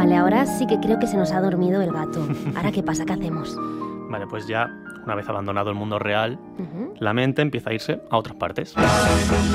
Vale, ahora sí que creo que se nos ha dormido el gato. ¿Ahora qué pasa? ¿Qué hacemos? Vale, pues ya, una vez abandonado el mundo real, Ujú. la mente empieza a irse a otras partes.